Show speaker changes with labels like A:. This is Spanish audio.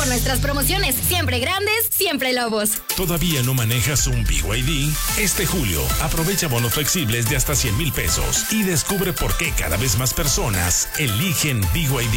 A: por nuestras promociones. Siempre grandes, siempre Lobos.
B: ¿Todavía no manejas un BYD? Este julio, aprovecha bonos flexibles de hasta 100,000 pesos y descubre por qué cada vez más personas eligen BYD.